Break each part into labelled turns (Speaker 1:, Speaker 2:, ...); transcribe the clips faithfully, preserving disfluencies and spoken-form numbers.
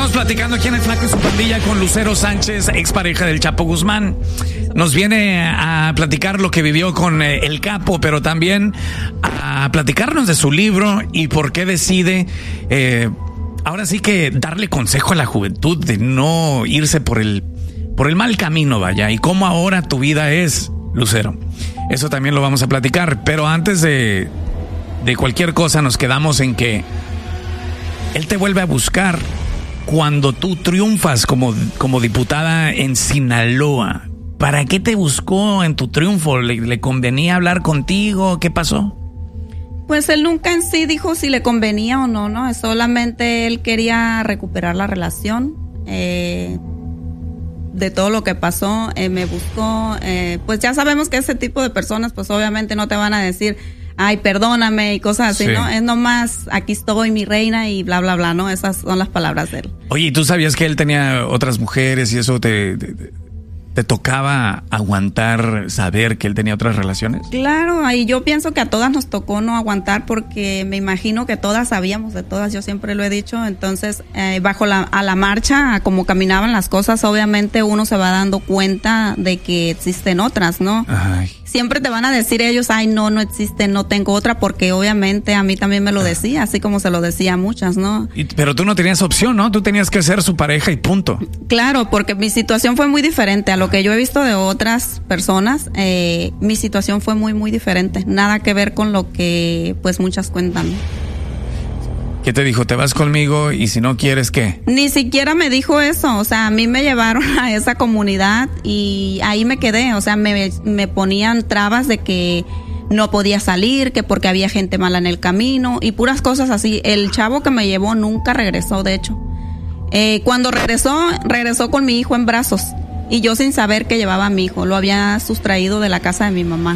Speaker 1: Estamos platicando aquí en El Flaco y su Pandilla con Lucero Sánchez, expareja del Chapo Guzmán. Nos viene a platicar lo que vivió con eh, el Capo, pero también a platicarnos de su libro y por qué decide, eh, ahora sí que darle consejo a la juventud de no irse por el, por el mal camino, vaya, y cómo ahora tu vida es, Lucero. Eso también lo vamos a platicar, pero antes de, de cualquier cosa nos quedamos en que él te vuelve a buscar cuando tú triunfas como, como diputada en Sinaloa. ¿Para qué te buscó en tu triunfo? ¿Le, le convenía hablar contigo? ¿Qué pasó?
Speaker 2: Pues él nunca en sí dijo si le convenía o no, ¿no? Solamente él quería recuperar la relación. Eh, de todo lo que pasó, eh, me buscó. Eh, pues ya sabemos que ese tipo de personas, pues obviamente no te van a decir, ay, perdóname y cosas así, sí. ¿No? Es nomás, aquí estoy, mi reina y bla, bla, bla, ¿no? Esas son las palabras de él.
Speaker 1: Oye, ¿y tú sabías que él tenía otras mujeres y eso te, te, te tocaba aguantar saber que él tenía otras relaciones?
Speaker 2: Claro, y yo pienso que a todas nos tocó no aguantar porque me imagino que todas sabíamos de todas, yo siempre lo he dicho. Entonces, eh, bajo la, a la marcha, a como caminaban las cosas, obviamente uno se va dando cuenta de que existen otras, ¿no? Ay. Siempre te van a decir ellos, ay, no, no existe, no tengo otra, porque obviamente a mí también me lo decía, así como se lo decía a muchas, ¿no?
Speaker 1: Y, pero tú no tenías opción, ¿no? Tú tenías que ser su pareja y punto.
Speaker 2: Claro, porque mi situación fue muy diferente a lo que yo he visto de otras personas. Eh, mi situación fue muy, muy diferente. Nada que ver con lo que, pues, muchas cuentan.
Speaker 1: ¿Qué te dijo? ¿Te vas conmigo y si no quieres, qué?
Speaker 2: Ni siquiera me dijo eso, o sea, a mí me llevaron a esa comunidad y ahí me quedé, o sea, me, me ponían trabas de que no podía salir, que porque había gente mala en el camino y puras cosas así. El chavo que me llevó nunca regresó, de hecho. Eh, cuando regresó, regresó con mi hijo en brazos y yo sin saber que llevaba a mi hijo, lo había sustraído de la casa de mi mamá.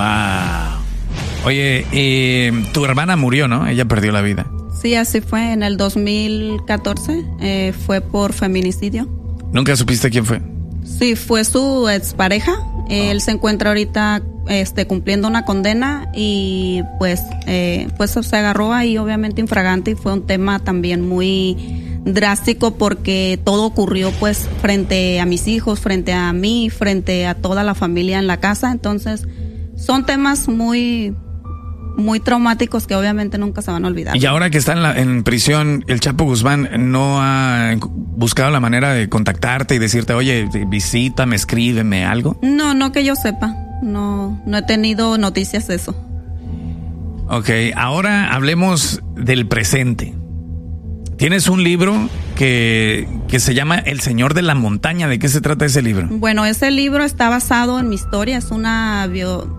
Speaker 1: Wow. Oye, eh, tu hermana murió, ¿no? Ella perdió la vida.
Speaker 2: Sí, así fue, en el dos mil catorce, eh, fue por feminicidio.
Speaker 1: ¿Nunca supiste quién fue?
Speaker 2: Sí, fue su expareja. Oh. Él se encuentra ahorita este, cumpliendo una condena y pues, eh, pues se agarró ahí obviamente infragante y fue un tema también muy drástico porque todo ocurrió pues frente a mis hijos, frente a mí, frente a toda la familia en la casa. Entonces son temas muy... muy traumáticos que obviamente nunca se van a olvidar.
Speaker 1: Y ahora que está en, la, en prisión, el Chapo Guzmán no ha buscado la manera de contactarte y decirte, oye, visítame, escríbeme, algo.
Speaker 2: No, no que yo sepa. No, no he tenido noticias de eso.
Speaker 1: Ok, ahora hablemos del presente. Tienes un libro que, que se llama El Señor de la Montaña. ¿De qué se trata ese libro?
Speaker 2: Bueno, ese libro está basado en mi historia. Es una bio...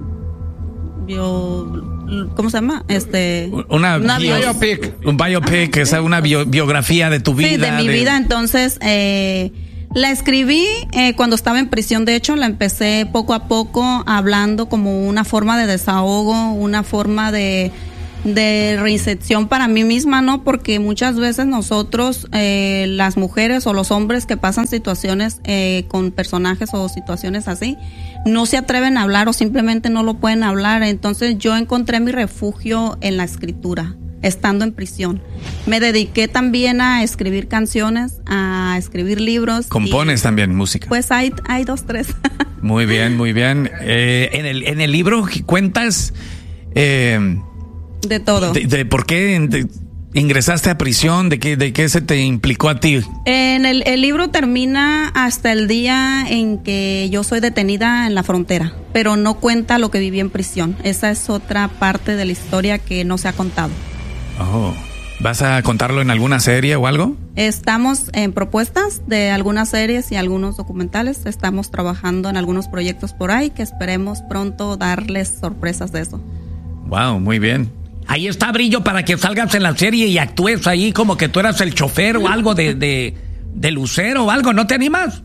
Speaker 2: bio ¿cómo se llama? Este
Speaker 1: una, una bio, biopic. Un biopic, que es una bio, biografía de tu vida.
Speaker 2: Sí, de mi de... vida. Entonces, eh, la escribí eh, cuando estaba en prisión. De hecho, la empecé poco a poco hablando como una forma de desahogo, una forma de, de reinserción para mí misma, ¿no? Porque muchas veces nosotros, eh, las mujeres o los hombres que pasan situaciones eh, con personajes o situaciones así, no se atreven a hablar o simplemente no lo pueden hablar. Entonces yo encontré mi refugio en la escritura, estando en prisión. Me dediqué también a escribir canciones, a escribir libros.
Speaker 1: ¿Compones y, también música?
Speaker 2: Pues hay, hay dos, tres.
Speaker 1: Muy bien, muy bien. Eh, en el, en el libro cuentas... Eh,
Speaker 2: de todo.
Speaker 1: De, de por qué... De, ¿ingresaste a prisión? ¿De qué, de qué se te implicó a ti?
Speaker 2: En el, el libro termina hasta el día en que yo soy detenida en la frontera, pero no cuenta lo que viví en prisión. Esa es otra parte de la historia que no se ha contado.
Speaker 1: Oh, ¿vas a contarlo en alguna serie o algo?
Speaker 2: Estamos en propuestas de algunas series y algunos documentales. Estamos trabajando en algunos proyectos por ahí que esperemos pronto darles sorpresas de eso.
Speaker 1: Wow, muy bien. Ahí está, Brillo, para que salgas en la serie y actúes ahí como que tú eras el chofer o algo de, de, de Lucero o algo. ¿No te animas?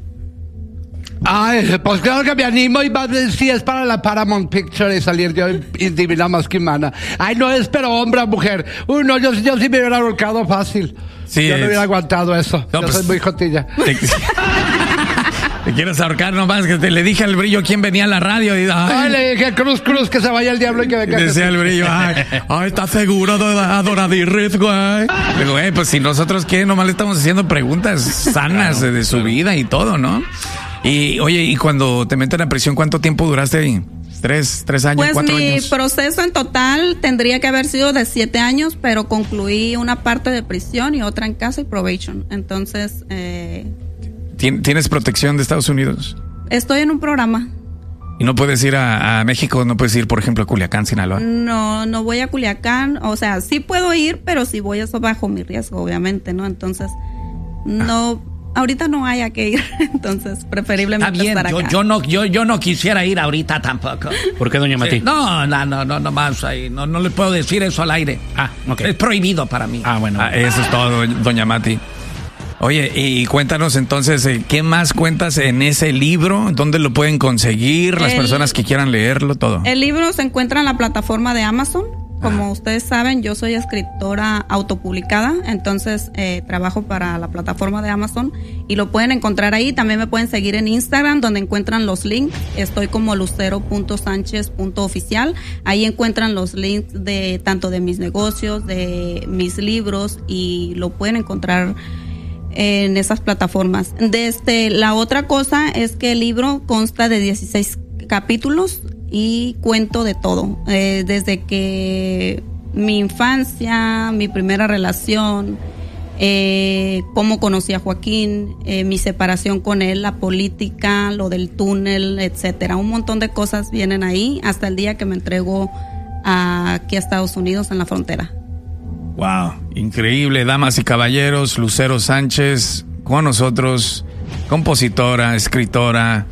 Speaker 3: Ay, pues claro que me animo y va, si es para la Paramount Picture y salir yo y divina más que humana. Ay, no es, pero hombre o mujer. Uy, no, yo, yo sí me hubiera ahorcado fácil. Sí, yo es... no hubiera aguantado eso. No, yo pues, soy muy jotilla.
Speaker 1: Te quieres ahorcar nomás, que te le dije al Brillo quién venía a la radio. Y, ay,
Speaker 3: ay, le dije, Cruz, Cruz, que se vaya el diablo y que venga.
Speaker 1: Decía el Brillo, ay, ay, ¿estás seguro de Adoradirris, güey? Digo, güey, pues si nosotros qué, nomás le estamos haciendo preguntas sanas de, de su vida y todo, ¿no? Y, oye, y cuando te meten a prisión, ¿cuánto tiempo duraste ahí? ¿Tres, tres años,
Speaker 2: pues
Speaker 1: cuatro años?
Speaker 2: Pues mi proceso en total tendría que haber sido de siete años, pero concluí una parte de prisión y otra en casa y probation. Entonces, eh,
Speaker 1: ¿tienes protección de Estados Unidos?
Speaker 2: Estoy en un programa.
Speaker 1: ¿Y no puedes ir a, a México? ¿No puedes ir, por ejemplo, a Culiacán, Sinaloa?
Speaker 2: No, no voy a Culiacán. O sea, sí puedo ir, pero si voy eso bajo mi riesgo, obviamente, ¿no? Entonces, no... Ah. Ahorita no haya que ir, entonces preferiblemente
Speaker 4: Está bien,
Speaker 2: estar
Speaker 4: yo,
Speaker 2: acá.
Speaker 4: Yo no, yo, yo no quisiera ir ahorita tampoco.
Speaker 5: ¿Por qué, doña Mati?
Speaker 4: Sí, no, no, no, no, no más ahí. No, no le puedo decir eso al aire.
Speaker 5: Ah, ok.
Speaker 4: Es prohibido para mí.
Speaker 5: Ah, bueno.
Speaker 1: Ah, eso es todo, doña Mati. Oye, y cuéntanos entonces, ¿qué más cuentas en ese libro? ¿Dónde lo pueden conseguir? Las
Speaker 2: el,
Speaker 1: personas que quieran leerlo, todo.
Speaker 2: El libro se encuentra en la plataforma de Amazon. Como ustedes saben, yo soy escritora autopublicada, entonces eh, trabajo para la plataforma de Amazon y lo pueden encontrar ahí. También me pueden seguir en Instagram, donde encuentran los links. Estoy como lucero punto sánchez punto oficial. Ahí encuentran los links de tanto de mis negocios, de mis libros, y lo pueden encontrar en esas plataformas. Desde la otra cosa es que el libro consta de dieciséis capítulos y cuento de todo, eh, desde que mi infancia, mi primera relación, eh, cómo conocí a Joaquín, eh, mi separación con él, la política, lo del túnel, etcétera. Un montón de cosas vienen ahí hasta el día que me entregó a, aquí a Estados Unidos en la frontera.
Speaker 1: Wow, increíble, damas y caballeros, Lucero Sánchez con nosotros, compositora, escritora.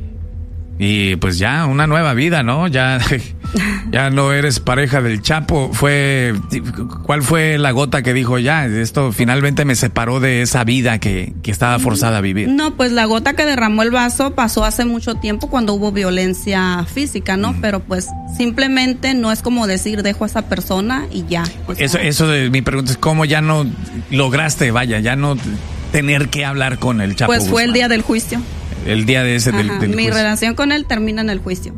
Speaker 1: Y pues ya, una nueva vida, ¿no? Ya, ya no eres pareja del Chapo. Fue, ¿cuál fue la gota que dijo, ya, esto finalmente me separó de esa vida que, que estaba forzada a vivir?
Speaker 2: No, pues la gota que derramó el vaso pasó hace mucho tiempo cuando hubo violencia física, ¿no? Mm. Pero pues simplemente no es como decir, dejo a esa persona y ya.
Speaker 1: Eso, eso de mi pregunta es, ¿cómo ya no lograste, vaya, ya no tener que hablar con el Chapo
Speaker 2: Pues fue
Speaker 1: Guzmán?
Speaker 2: El día del juicio.
Speaker 1: El día de ese
Speaker 2: Ajá,
Speaker 1: del, del
Speaker 2: mi
Speaker 1: juicio.
Speaker 2: relación con él termina en el juicio.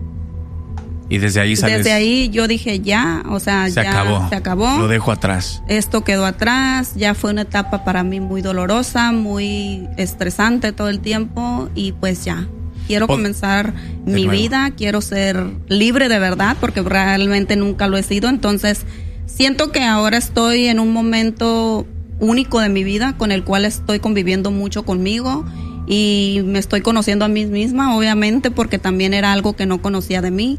Speaker 1: Y desde ahí sales.
Speaker 2: Desde ahí yo dije ya, o sea,
Speaker 1: se
Speaker 2: ya
Speaker 1: acabó.
Speaker 2: se acabó.
Speaker 1: Lo dejo atrás.
Speaker 2: Esto quedó atrás, ya fue una etapa para mí muy dolorosa, muy estresante todo el tiempo y pues ya. Quiero
Speaker 1: Pod-
Speaker 2: comenzar
Speaker 1: de
Speaker 2: mi
Speaker 1: nuevo.
Speaker 2: vida, quiero ser libre de verdad porque realmente nunca lo he sido, entonces siento que ahora estoy en un momento único de mi vida con el cual estoy conviviendo mucho conmigo. Y me estoy conociendo a mí misma, obviamente, porque también era algo que no conocía de mí.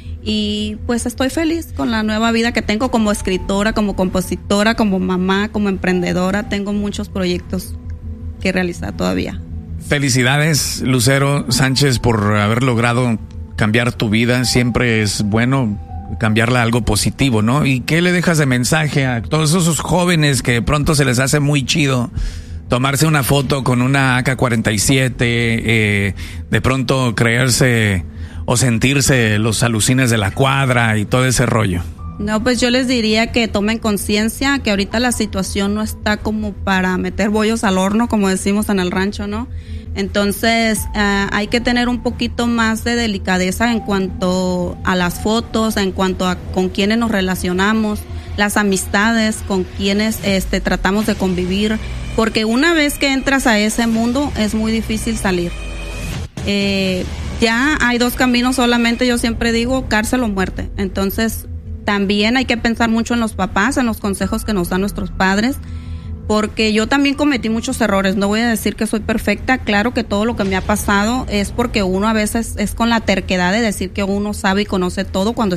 Speaker 2: Y pues estoy feliz con la nueva vida que tengo como escritora, como compositora, como mamá, como emprendedora. Tengo muchos proyectos que realizar todavía.
Speaker 1: Felicidades, Lucero Sánchez, por haber logrado cambiar tu vida. Siempre es bueno cambiarla a algo positivo, ¿no? ¿Y qué le dejas de mensaje a todos esos jóvenes que de pronto se les hace muy chido tomarse una foto con una A K cuarenta y siete, eh, de pronto creerse o sentirse los alucines de la cuadra y todo ese rollo?
Speaker 2: No, pues yo les diría que tomen conciencia, que ahorita la situación no está como para meter bollos al horno, como decimos en el rancho, ¿no? Entonces uh, hay que tener un poquito más de delicadeza en cuanto a las fotos, en cuanto a con quiénes nos relacionamos, las amistades con quienes este, tratamos de convivir, porque una vez que entras a ese mundo es muy difícil salir. Eh, ya hay dos caminos solamente, yo siempre digo, cárcel o muerte. Entonces también hay que pensar mucho en los papás, en los consejos que nos dan nuestros padres, porque yo también cometí muchos errores. No voy a decir que soy perfecta, claro que todo lo que me ha pasado es porque uno a veces es con la terquedad de decir que uno sabe y conoce todo cuando